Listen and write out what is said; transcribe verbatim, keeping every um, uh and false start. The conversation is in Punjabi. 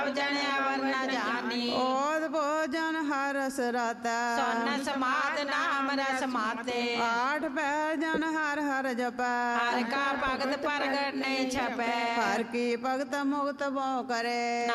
ਜਨ ਅਵਰ ਨ ਜਾਣੀ। ओद भोजन हर रस राता ਸੁਨ ਸਮਾਦ ਨਾਮ ਰਸ ਮਾਤੇ। आठ पैर जन हर हर जपै ਹਰ ਕਾ ਭਗਤ ਪ੍ਰਗਟ ਨਹੀਂ ਛਪੈ। हर की भगत मुक्त वो करे